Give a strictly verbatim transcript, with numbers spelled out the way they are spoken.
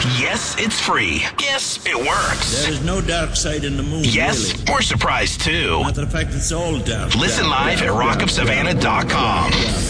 Yes, it's free. Yes, it works. There is no dark side in the moon, Yes, really. we're surprised too. Matter of fact, it's all dark. Listen dark, live dark, at rock of savannah dot com. dark, dark.